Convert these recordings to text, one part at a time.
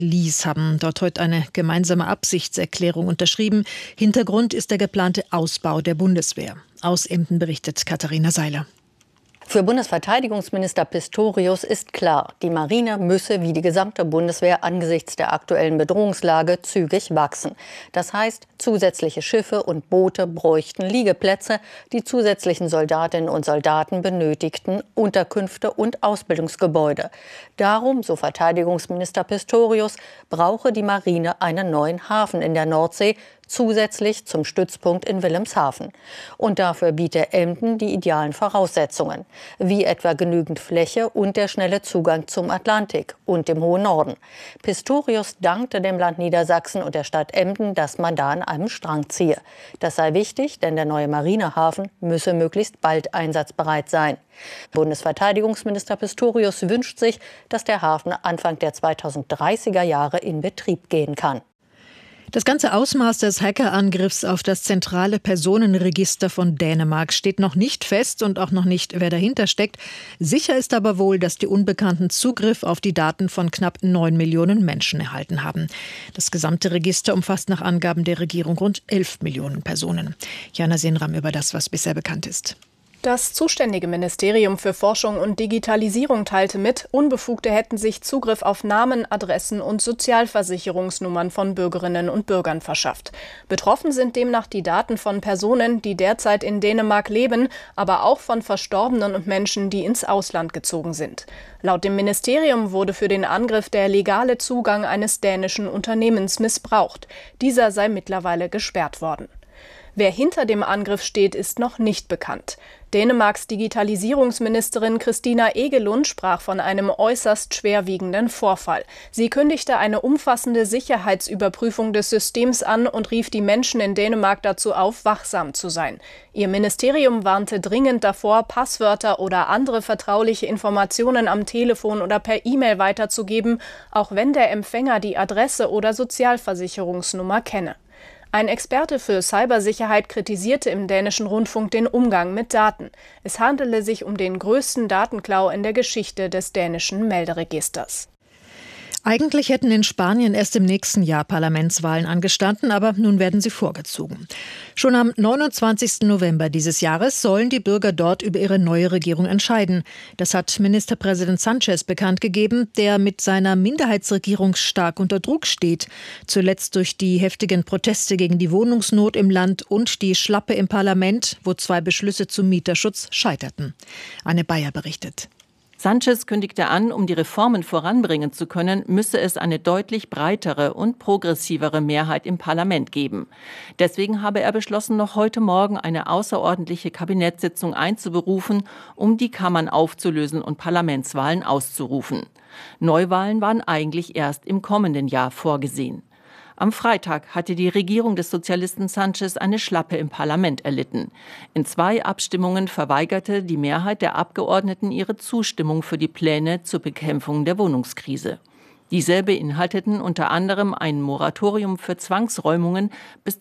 Lies haben dort heute eine gemeinsame Absichtserklärung unterschrieben. Hintergrund ist der geplante Ausbau der Bundeswehr. Aus Emden berichtet Katharina Seiler. Für Bundesverteidigungsminister Pistorius ist klar, die Marine müsse wie die gesamte Bundeswehr angesichts der aktuellen Bedrohungslage zügig wachsen. Das heißt, zusätzliche Schiffe und Boote bräuchten Liegeplätze, die zusätzlichen Soldatinnen und Soldaten benötigten Unterkünfte und Ausbildungsgebäude. Darum, so Verteidigungsminister Pistorius, brauche die Marine einen neuen Hafen in der Nordsee, zusätzlich zum Stützpunkt in Wilhelmshaven. Und dafür biete Emden die idealen Voraussetzungen, wie etwa genügend Fläche und der schnelle Zugang zum Atlantik und dem hohen Norden. Pistorius dankte dem Land Niedersachsen und der Stadt Emden, dass man da an einem Strang ziehe. Das sei wichtig, denn der neue Marinehafen müsse möglichst bald einsatzbereit sein. Bundesverteidigungsminister Pistorius wünscht sich, dass der Hafen Anfang der 2030er Jahre in Betrieb gehen kann. Das ganze Ausmaß des Hackerangriffs auf das zentrale Personenregister von Dänemark steht noch nicht fest und auch noch nicht, wer dahinter steckt. Sicher ist aber wohl, dass die Unbekannten Zugriff auf die Daten von knapp 9 Millionen Menschen erhalten haben. Das gesamte Register umfasst nach Angaben der Regierung rund 11 Millionen Personen. Jana Senram über das, was bisher bekannt ist. Das zuständige Ministerium für Forschung und Digitalisierung teilte mit, Unbefugte hätten sich Zugriff auf Namen, Adressen und Sozialversicherungsnummern von Bürgerinnen und Bürgern verschafft. Betroffen sind demnach die Daten von Personen, die derzeit in Dänemark leben, aber auch von Verstorbenen und Menschen, die ins Ausland gezogen sind. Laut dem Ministerium wurde für den Angriff der legale Zugang eines dänischen Unternehmens missbraucht. Dieser sei mittlerweile gesperrt worden. Wer hinter dem Angriff steht, ist noch nicht bekannt. Dänemarks Digitalisierungsministerin Christina Egelund sprach von einem äußerst schwerwiegenden Vorfall. Sie kündigte eine umfassende Sicherheitsüberprüfung des Systems an und rief die Menschen in Dänemark dazu auf, wachsam zu sein. Ihr Ministerium warnte dringend davor, Passwörter oder andere vertrauliche Informationen am Telefon oder per E-Mail weiterzugeben, auch wenn der Empfänger die Adresse oder Sozialversicherungsnummer kenne. Ein Experte für Cybersicherheit kritisierte im dänischen Rundfunk den Umgang mit Daten. Es handele sich um den größten Datenklau in der Geschichte des dänischen Melderegisters. Eigentlich hätten in Spanien erst im nächsten Jahr Parlamentswahlen angestanden, aber nun werden sie vorgezogen. Schon am 29. November dieses Jahres sollen die Bürger dort über ihre neue Regierung entscheiden. Das hat Ministerpräsident Sánchez bekannt gegeben, der mit seiner Minderheitsregierung stark unter Druck steht. Zuletzt durch die heftigen Proteste gegen die Wohnungsnot im Land und die Schlappe im Parlament, wo 2 Beschlüsse zum Mieterschutz scheiterten. Anne Bayer berichtet. Sánchez kündigte an, um die Reformen voranbringen zu können, müsse es eine deutlich breitere und progressivere Mehrheit im Parlament geben. Deswegen habe er beschlossen, noch heute Morgen eine außerordentliche Kabinettssitzung einzuberufen, um die Kammern aufzulösen und Parlamentswahlen auszurufen. Neuwahlen waren eigentlich erst im kommenden Jahr vorgesehen. Am Freitag hatte die Regierung des Sozialisten Sánchez eine Schlappe im Parlament erlitten. In 2 Abstimmungen verweigerte die Mehrheit der Abgeordneten ihre Zustimmung für die Pläne zur Bekämpfung der Wohnungskrise. Diese beinhalteten unter anderem ein Moratorium für Zwangsräumungen bis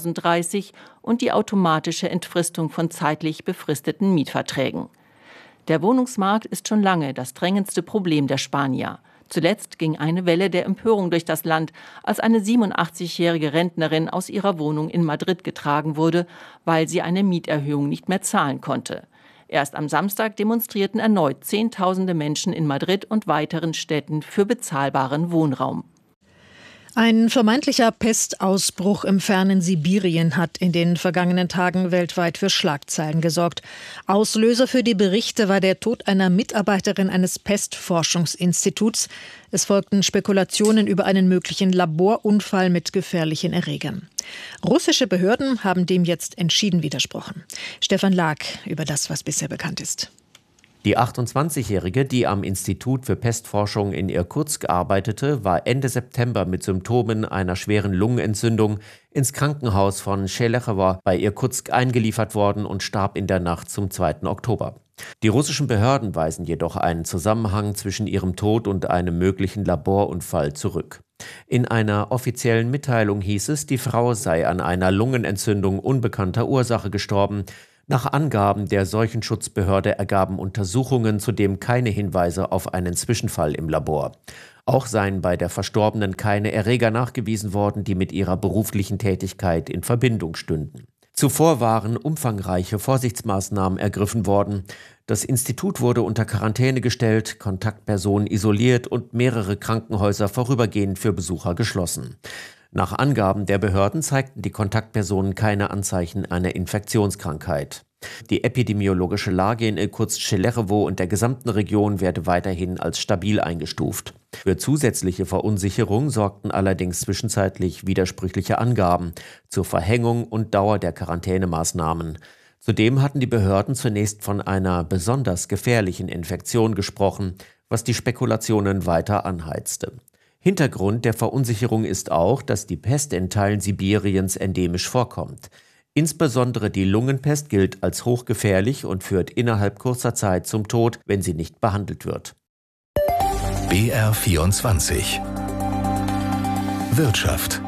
2030 und die automatische Entfristung von zeitlich befristeten Mietverträgen. Der Wohnungsmarkt ist schon lange das drängendste Problem der Spanier. Zuletzt ging eine Welle der Empörung durch das Land, als eine 87-jährige Rentnerin aus ihrer Wohnung in Madrid getragen wurde, weil sie eine Mieterhöhung nicht mehr zahlen konnte. Erst am Samstag demonstrierten erneut Zehntausende Menschen in Madrid und weiteren Städten für bezahlbaren Wohnraum. Ein vermeintlicher Pestausbruch im fernen Sibirien hat in den vergangenen Tagen weltweit für Schlagzeilen gesorgt. Auslöser für die Berichte war der Tod einer Mitarbeiterin eines Pestforschungsinstituts. Es folgten Spekulationen über einen möglichen Laborunfall mit gefährlichen Erregern. Russische Behörden haben dem jetzt entschieden widersprochen. Stefan Lag über das, was bisher bekannt ist. Die 28-Jährige, die am Institut für Pestforschung in Irkutsk arbeitete, war Ende September mit Symptomen einer schweren Lungenentzündung ins Krankenhaus von Schelechowo bei Irkutsk eingeliefert worden und starb in der Nacht zum 2. Oktober. Die russischen Behörden weisen jedoch einen Zusammenhang zwischen ihrem Tod und einem möglichen Laborunfall zurück. In einer offiziellen Mitteilung hieß es, die Frau sei an einer Lungenentzündung unbekannter Ursache gestorben. Nach Angaben der Seuchenschutzbehörde ergaben Untersuchungen zudem keine Hinweise auf einen Zwischenfall im Labor. Auch seien bei der Verstorbenen keine Erreger nachgewiesen worden, die mit ihrer beruflichen Tätigkeit in Verbindung stünden. Zuvor waren umfangreiche Vorsichtsmaßnahmen ergriffen worden. Das Institut wurde unter Quarantäne gestellt, Kontaktpersonen isoliert und mehrere Krankenhäuser vorübergehend für Besucher geschlossen. Nach Angaben der Behörden zeigten die Kontaktpersonen keine Anzeichen einer Infektionskrankheit. Die epidemiologische Lage in Irkutsk-Schelechowo und der gesamten Region werde weiterhin als stabil eingestuft. Für zusätzliche Verunsicherung sorgten allerdings zwischenzeitlich widersprüchliche Angaben zur Verhängung und Dauer der Quarantänemaßnahmen. Zudem hatten die Behörden zunächst von einer besonders gefährlichen Infektion gesprochen, was die Spekulationen weiter anheizte. Hintergrund der Verunsicherung ist auch, dass die Pest in Teilen Sibiriens endemisch vorkommt. Insbesondere die Lungenpest gilt als hochgefährlich und führt innerhalb kurzer Zeit zum Tod, wenn sie nicht behandelt wird. BR24 Wirtschaft.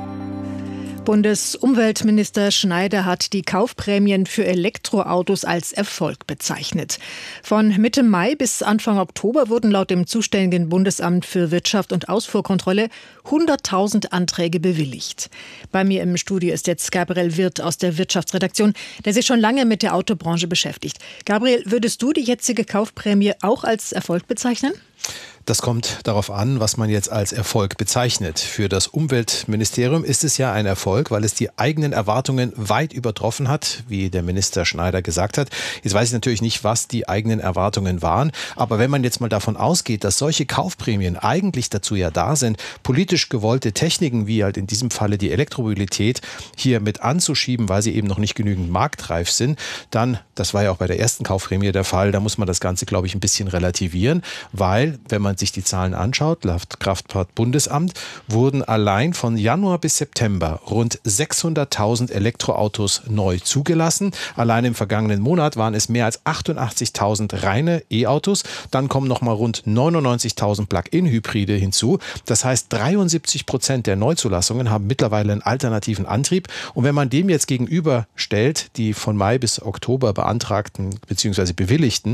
Bundesumweltminister Schneider hat die Kaufprämien für Elektroautos als Erfolg bezeichnet. Von Mitte Mai bis Anfang Oktober wurden laut dem zuständigen Bundesamt für Wirtschaft und Ausfuhrkontrolle 100.000 Anträge bewilligt. Bei mir im Studio ist jetzt Gabriel Wirth aus der Wirtschaftsredaktion, der sich schon lange mit der Autobranche beschäftigt. Gabriel, würdest du die jetzige Kaufprämie auch als Erfolg bezeichnen? Das kommt darauf an, was man jetzt als Erfolg bezeichnet. Für das Umweltministerium ist es ja ein Erfolg, weil es die eigenen Erwartungen weit übertroffen hat, wie der Minister Schneider gesagt hat. Jetzt weiß ich natürlich nicht, was die eigenen Erwartungen waren. Aber wenn man jetzt mal davon ausgeht, dass solche Kaufprämien eigentlich dazu ja da sind, politisch gewollte Techniken, wie halt in diesem Falle die Elektromobilität, hier mit anzuschieben, weil sie eben noch nicht genügend marktreif sind, dann, das war ja auch bei der ersten Kaufprämie der Fall, da muss man das Ganze, glaube ich, ein bisschen relativieren, weil, wenn man sich die Zahlen anschaut, laut Kraftfahrtbundesamt, wurden allein von Januar bis September rund 600.000 Elektroautos neu zugelassen. Allein im vergangenen Monat waren es mehr als 88.000 reine E-Autos. Dann kommen nochmal rund 99.000 Plug-in-Hybride hinzu. Das heißt, 73% der Neuzulassungen haben mittlerweile einen alternativen Antrieb. Und wenn man dem jetzt gegenüberstellt, die von Mai bis Oktober beantragten bzw. bewilligten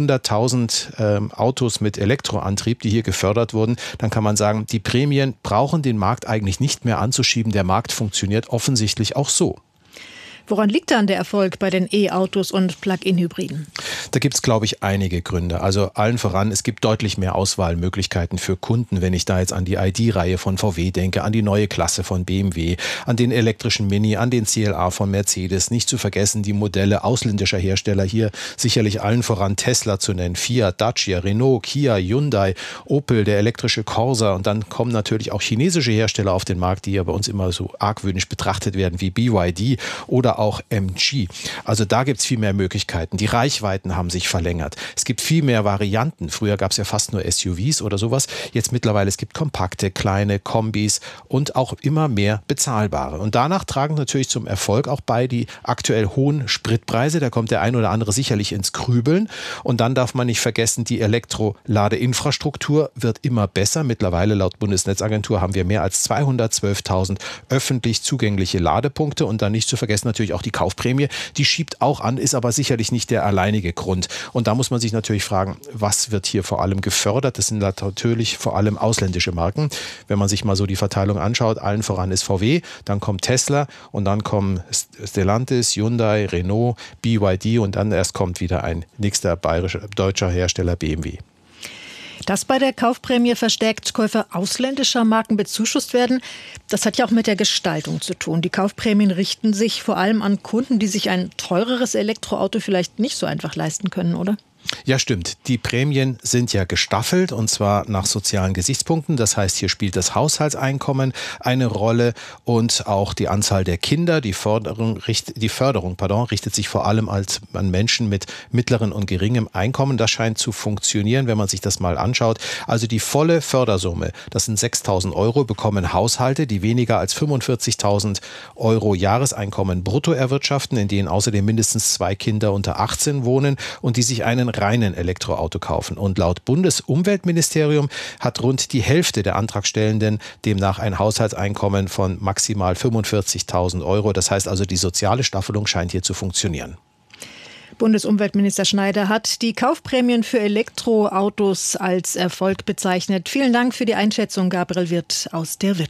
100.000 Autos mit Elektroantrieb, die hier gefördert wurden, dann kann man sagen, die Prämien brauchen den Markt eigentlich nicht mehr anzuschieben. Der Markt funktioniert offensichtlich auch so. Woran liegt dann der Erfolg bei den E-Autos und Plug-in-Hybriden? Da gibt es, glaube ich, einige Gründe. Also allen voran, es gibt deutlich mehr Auswahlmöglichkeiten für Kunden, wenn ich da jetzt an die ID-Reihe von VW denke, an die neue Klasse von BMW, an den elektrischen Mini, an den CLA von Mercedes. Nicht zu vergessen die Modelle ausländischer Hersteller, hier sicherlich allen voran Tesla zu nennen, Fiat, Dacia, Renault, Kia, Hyundai, Opel, der elektrische Corsa. Und dann kommen natürlich auch chinesische Hersteller auf den Markt, die ja bei uns immer so argwöhnisch betrachtet werden, wie BYD oder auch MG. Also da gibt es viel mehr Möglichkeiten. Die Reichweiten haben sich verlängert. Es gibt viel mehr Varianten. Früher gab es ja fast nur SUVs oder sowas. Jetzt mittlerweile, es gibt kompakte, kleine Kombis und auch immer mehr bezahlbare. Und danach tragen natürlich zum Erfolg auch bei die aktuell hohen Spritpreise. Da kommt der ein oder andere sicherlich ins Grübeln. Und dann darf man nicht vergessen, die Elektroladeinfrastruktur wird immer besser. Mittlerweile laut Bundesnetzagentur haben wir mehr als 212.000 öffentlich zugängliche Ladepunkte. Und dann nicht zu vergessen natürlich auch die Kaufprämie. Die schiebt auch an, ist aber sicherlich nicht der alleinige Grund. Und da muss man sich natürlich fragen, was wird hier vor allem gefördert? Das sind natürlich vor allem ausländische Marken. Wenn man sich mal so die Verteilung anschaut, allen voran ist VW, dann kommt Tesla und dann kommen Stellantis, Hyundai, Renault, BYD und dann erst kommt wieder ein nächster deutscher Hersteller BMW. Dass bei der Kaufprämie verstärkt Käufer ausländischer Marken bezuschusst werden, das hat ja auch mit der Gestaltung zu tun. Die Kaufprämien richten sich vor allem an Kunden, die sich ein teureres Elektroauto vielleicht nicht so einfach leisten können, oder? Ja, stimmt. Die Prämien sind ja gestaffelt und zwar nach sozialen Gesichtspunkten. Das heißt, hier spielt das Haushaltseinkommen eine Rolle und auch die Anzahl der Kinder. Die Förderung richtet sich vor allem an Menschen mit mittlerem und geringem Einkommen. Das scheint zu funktionieren, wenn man sich das mal anschaut. Also die volle Fördersumme, das sind 6.000 Euro, bekommen Haushalte, die weniger als 45.000 Euro Jahreseinkommen brutto erwirtschaften, in denen außerdem mindestens 2 Kinder unter 18 wohnen und die sich einen reinen Elektroauto kaufen. Und laut Bundesumweltministerium hat rund die Hälfte der Antragstellenden demnach ein Haushaltseinkommen von maximal 45.000 Euro. Das heißt also, die soziale Staffelung scheint hier zu funktionieren. Bundesumweltminister Schneider hat die Kaufprämien für Elektroautos als Erfolg bezeichnet. Vielen Dank für die Einschätzung, Gabriel Wirth aus der Wirtschaft.